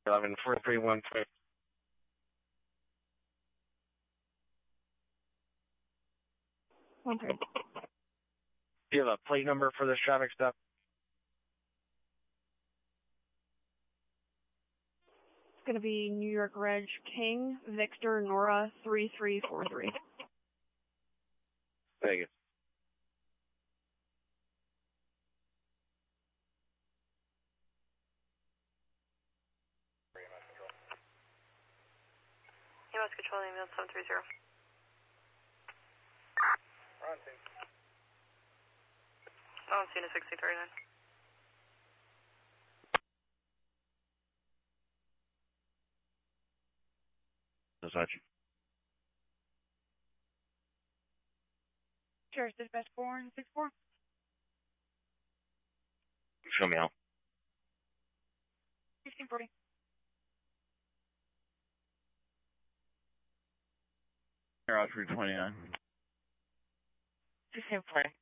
11-431. Okay. Do you have a plate number for this traffic stop? It's going to be New York Reg King, Victor, Nora, 3343. Thank you. EMS control, email 730. Ron, team. Oh, I'm seeing a 6039. Sergeant. Sheriff's Dispatch 464. Show me out. 1540. Air out 329. 1540.